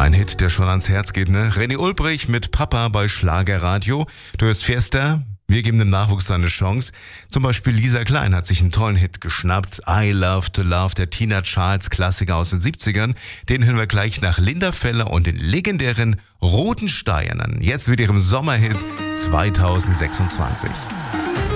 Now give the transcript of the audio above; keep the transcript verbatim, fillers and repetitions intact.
Ein Hit, der schon ans Herz geht, ne? René Ulbrich mit Papa bei Schlagerradio. Du hörst Fiesta. Wir geben dem Nachwuchs eine Chance. Zum Beispiel Lisa Klein hat sich einen tollen Hit geschnappt. I Love to Love, der Tina Charles Klassiker aus den siebzigern. Den hören wir gleich nach Linda Feller und den legendären Roten Steinern. Jetzt mit ihrem Sommerhit zweitausendsechsundzwanzig.